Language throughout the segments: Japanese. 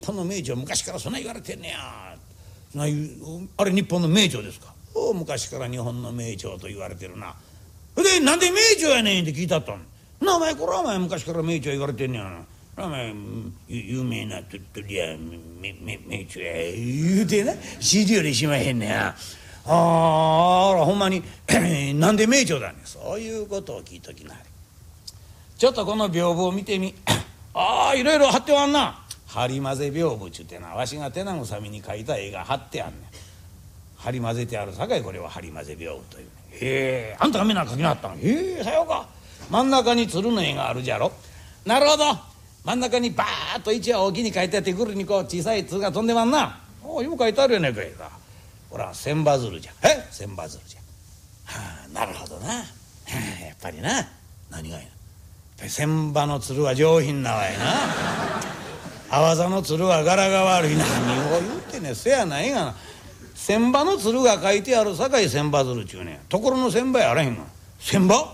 日本の名著は昔からそんな言われてんねや。あれ日本の名著ですか。昔から日本の名著と言われてるな。でなんで名著やねんって聞いたったん。なお前これはお前昔から名著言われてんねやな。お前有名な鳥や名著や言うてなCDよりしまへんねや。ほんまになんで名著だねん。そういうことを聞いときなはれ。ちょっとこの屏風を見てみ。いろいろ貼ってはんな。張り混ぜ屏風ちゅうてな、わしが手慰みに描いた絵が貼ってあんねん。張り混ぜてあるさかいこれは張り混ぜ屏風というね。あんたがみんな描きなはったん。さようか。真ん中に鶴の絵があるじゃろ。なるほど。真ん中にバーッと一羽大きに描いてあって、ぐるにこう小さい鶴が飛んでまんな。よう描いてあるやないかいか。ほら千羽鶴じゃ。千羽鶴じゃ。なるほどな。やっぱりな。何がやな。千羽の鶴は上品なわいな。阿波座の鶴は柄が悪いな。何を言うてね。せやないがな。千羽の鶴が書いてあるさかい千羽鶴ちゅうねん。ところの千羽やあらへんが。千羽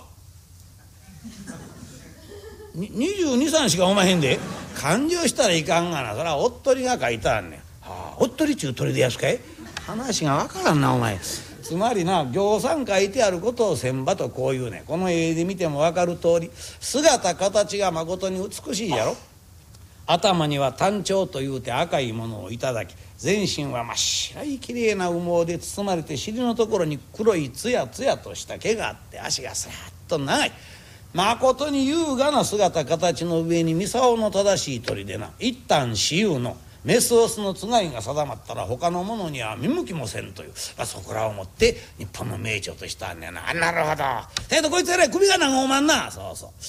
22、3しかおまへんで。勘定したらいかんがな。そらおっとりが書いてあんねん。おっとりちゅう鳥でやすかい。話がわからんなお前。つまりな行さん書いてあることを千羽とこういうね。この絵で見てもわかる通り姿形がまことに美しいやろ。頭には単調というて赤いものをいただき、全身は真っ白いきれいな羽毛で包まれて、尻のところに黒いつやつやとした毛があって、足がスラッと長い。まことに優雅な姿形の上に見竿の正しい鳥でな、一旦雌雄のメスオスのつがいが定まったら他のものには見向きもせんという、そこらをもって日本の名著としたんねやな。なるほど。こいつえらい首が長おまんな。そうそう。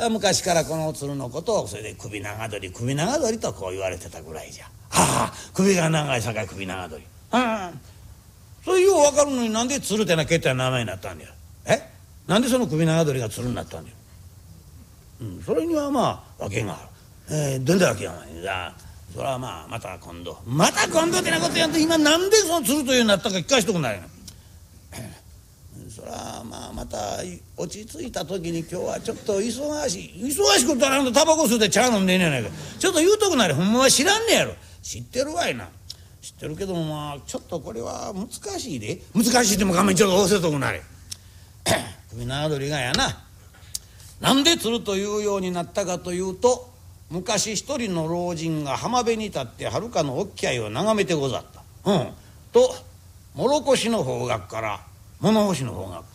昔からこの鶴のことをそれで首長鳥首長鳥とこう言われてたぐらいじゃ。首が長いさかい首長鳥。そういうよう分かるのになんで鶴ってなけった名前になったんだよ。なんでその首長鳥が鶴になったんだよ。それにはまあ訳がある。どんな訳がないんだ。それはまた今度ってなことやんと、今なんでその鶴というようになったか聞かしとくなよ。それはまた落ち着いた時に、今日はちょっと忙しくったらタバコ吸うて茶飲んでんねやないか。ちょっと言うとくなれ。ほんまは知らんねやろ。知ってるわいな。知ってるけどもちょっとこれは難しいで。難しいでも画面ちょっと押せとくなれ。首長鳥がやな、なんで鶴というようになったかというと、昔一人の老人が浜辺に立ってはるかの沖合を眺めてござった。と諸越の方角から物干し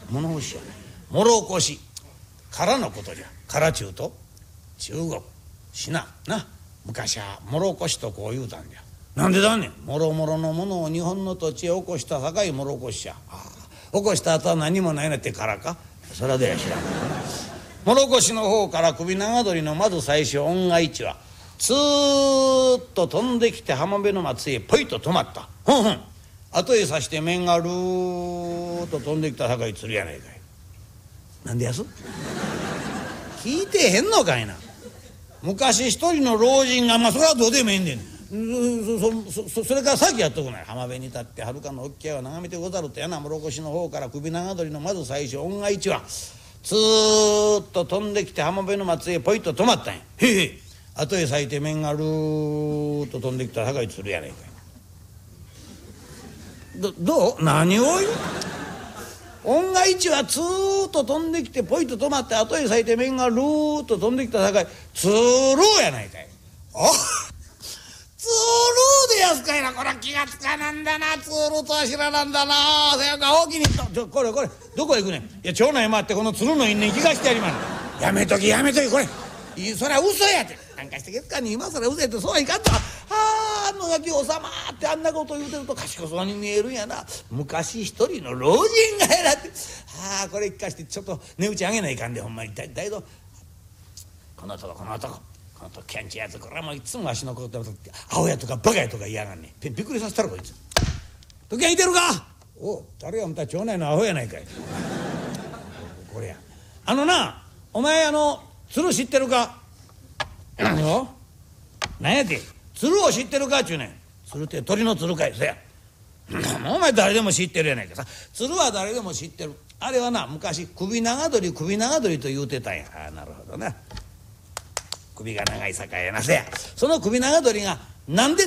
からのことじゃ。からちゅうと中国しな昔は諸越とこう言うたんじゃ。なんでだねん。もろもろのものを日本の土地へ起こしたさかい諸越じゃ。起こした後は何もないなってからか。それでは知らん諸越の方から首長鳥のまず最初恩が一はツーッと飛んできて浜辺の松へポイと止まった。後へさして面がルーッと飛んできたさかい釣りやないかい。なんでやす聞いてへんのかいな。昔一人の老人がそれはどうでもええんでん。それから先やっとくない。浜辺に立ってはるかの沖合を眺めてござるとやな。諸越の方から首長鳥のまず最初恩が一はツーッと飛んできて浜辺の松へポイッと止まったんや。後へ咲いて面がルーッと飛んできたさかい釣るやないかい。どう何を言う。恩が一はツーッと飛んできてポイッと止まって、後へ咲いて面がルーッと飛んできたさかい釣るやないかい。ツールでやすかいな。これは気がつかなんだな。ツールとは知らなんだな。そやか大きにこれどこへ行くねん。いや町内回ってこの鶴の因縁聞かしてやりまん。やめときこれそれは嘘やて。なんかしてけつかに今更嘘やってそうはいかんと。野垣おさまってあんなこと言うてると賢そうに見えるんやな。昔一人の老人がやらってこれ聞かしてちょっと値打ち上げないかんで。ほんまにだいどこの男キャンチやつ、これはもういつもわしのことアホやとかバカやとか言いやがんねん。びっくりさせたらこいつ。時計いてるか。誰や思ったら町内のアホやないかい。これやお前鶴知ってるか。何を何やて鶴を知ってるかっちゅうねん。鶴って鳥の鶴かい。そやお前誰でも知ってるやないかさ。鶴は誰でも知ってる。あれはな昔首長鳥と言うてたんや。なるほどな。首が長いさかいやな。せやその首長鳥がなんで